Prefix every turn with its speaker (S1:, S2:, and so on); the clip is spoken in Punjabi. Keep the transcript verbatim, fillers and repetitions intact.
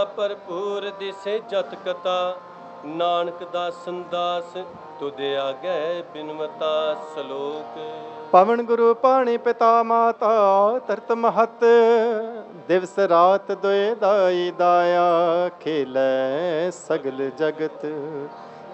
S1: ਭਰਪੂਰ ਦਿਸੇ ਜਤ ਕਤਾ, ਨਾਨਕ ਦਾਸਨ ਦਾਸ ਤੁਧ ਆਗੈ ਬਿਨਵਤਾ। ਸਲੋਕ।
S2: ਪਵਨ ਗੁਰੂ ਪਾਣੀ ਪਿਤਾ ਮਾਤਾ ਧਰਤ ਮਹਤ, ਦਿਵਸ ਰਾਤ ਦੁਇ ਦਾਈ ਦਾਇਆ, ਖੇਲੈ ਸਗਲ ਜਗਤ